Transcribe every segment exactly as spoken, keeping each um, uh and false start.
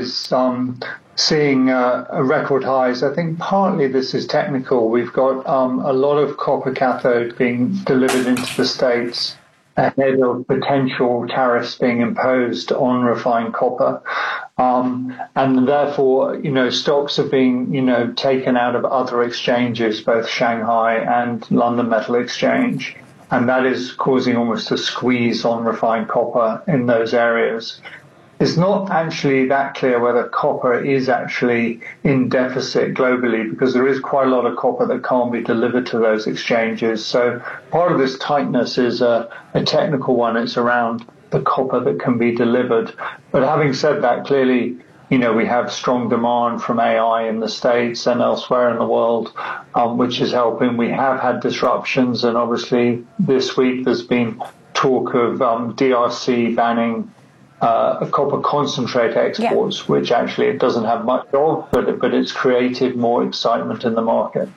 is um, seeing uh, a record highs. I think partly this is technical. We've got um, a lot of copper cathode being delivered into the States ahead of potential tariffs being imposed on refined copper. Um, and therefore, you know, stocks are being, you know, taken out of other exchanges, both Shanghai and London Metal Exchange. And that is causing almost a squeeze on refined copper in those areas. It's not actually that clear whether copper is actually in deficit globally, because there is quite a lot of copper that can't be delivered to those exchanges. So part of this tightness is a, a technical one. It's around the copper that can be delivered. But having said that, clearly, you know, we have strong demand from A I in the States and elsewhere in the world, um, which is helping. We have had disruptions, and obviously this week there's been talk of um, D R C banning Uh, copper concentrate exports, yeah. which actually it doesn't have much of, but, but it's created more excitement in the market.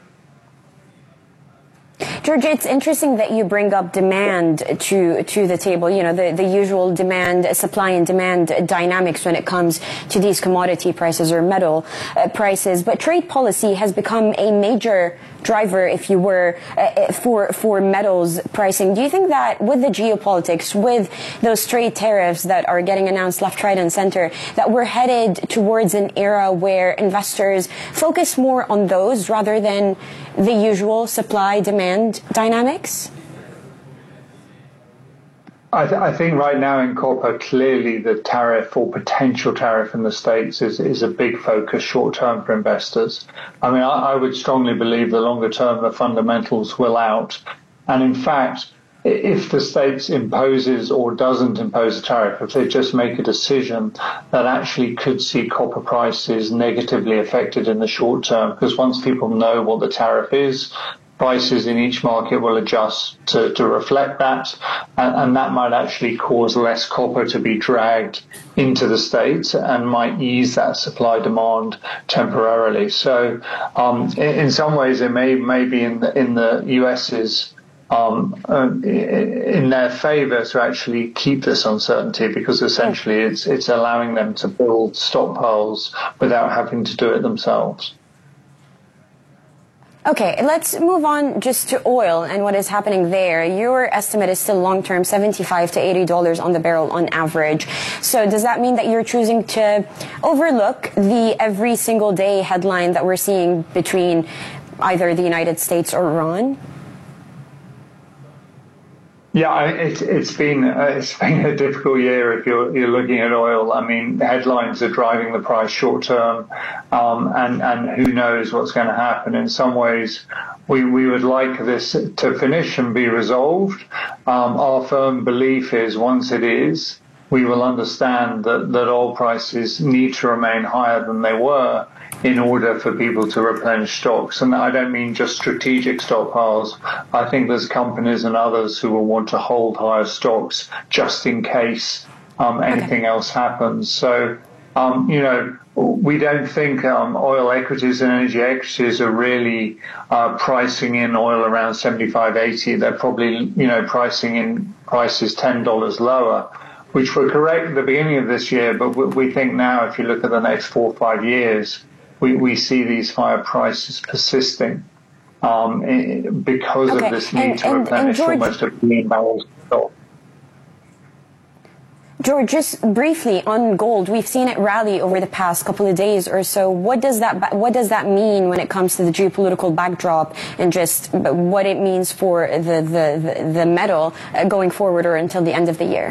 George, it's interesting that you bring up demand to to the table, you know, the, the usual demand, supply and demand dynamics when it comes to these commodity prices or metal uh, prices. But trade policy has become a major driver, if you were, uh, for for metals pricing. Do you think that with the geopolitics, with those trade tariffs that are getting announced left, right, and center, that we're headed towards an era where investors focus more on those rather than the usual supply-demand dynamics? I, th- I think right now in copper, clearly the tariff or potential tariff in the States is, is a big focus short-term for investors. I mean, I, I would strongly believe the longer term the fundamentals will out. And in fact, if the States imposes or doesn't impose a tariff, if they just make a decision, that actually could see copper prices negatively affected in the short term, because once people know what the tariff is, prices in each market will adjust to, to reflect that, and, and that might actually cause less copper to be dragged into the States and might ease that supply demand temporarily. So um, in, in some ways, it may, may be in the, in the US's Um, um, in their favour to actually keep this uncertainty, because essentially it's it's allowing them to build stockpiles without having to do it themselves. Okay, let's move on just to oil and what is happening there. Your estimate is still long-term, seventy-five to eighty dollars on the barrel on average. So does that mean that you're choosing to overlook the every single day headline that we're seeing between either the United States or Iran? Yeah, it's it's been uh, it's been a difficult year if you're you're looking at oil. I mean, headlines are driving the price short term, um, and and who knows what's going to happen. In some ways, we we would like this to finish and be resolved. Um, our firm belief is once it is, we will understand that that oil prices need to remain higher than they were in order for people to replenish stocks. And I don't mean just strategic stockpiles. I think there's companies and others who will want to hold higher stocks just in case um, anything okay. else happens. So, um, you know, we don't think um, oil equities and energy equities are really uh, pricing in oil around seventy-five, eighty. They're probably, you know, pricing in prices ten dollars lower, which were correct at the beginning of this year. But we think now, if you look at the next four or five years, We, we see these higher prices persisting um, because okay. of this need and, to and, replenish and George, almost a billion barrels of oil. George, just briefly on gold, we've seen it rally over the past couple of days or so. What does that what does that mean when it comes to the geopolitical backdrop and just what it means for the the, the, the metal going forward or until the end of the year?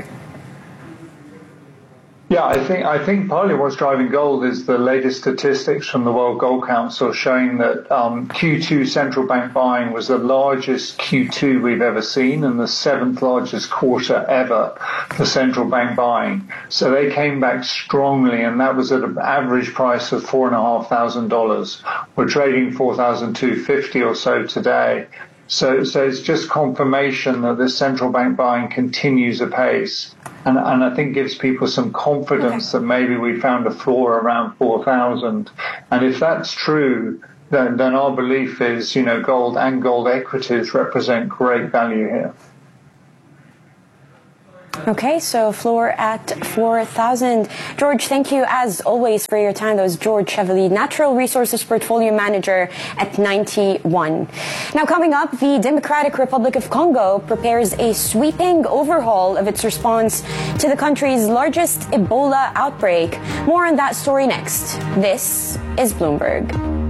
Yeah, I think I think partly what's driving gold is the latest statistics from the World Gold Council showing that um, Q two central bank buying was the largest Q two we've ever seen and the seventh largest quarter ever for central bank buying. So they came back strongly, and that was at an average price of four and a half thousand dollars. We're trading four thousand two fifty or so today. So, so it's just confirmation that this central bank buying continues apace. And, and I think gives people some confidence okay. that maybe we found a floor around four thousand. And if that's true, then, then our belief is, you know, gold and gold equities represent great value here. Okay, so floor at four thousand. George, thank you as always for your time. That was George Chevalier, Natural Resources Portfolio Manager at Ninety One. Now coming up, the Democratic Republic of Congo prepares a sweeping overhaul of its response to the country's largest Ebola outbreak. More on that story next. This is Bloomberg.